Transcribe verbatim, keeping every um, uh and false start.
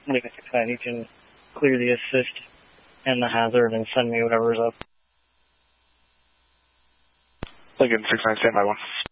Lincoln six nine, you can clear the assist and the hazard and send me whatever's up. Lincoln six nine, stand by one.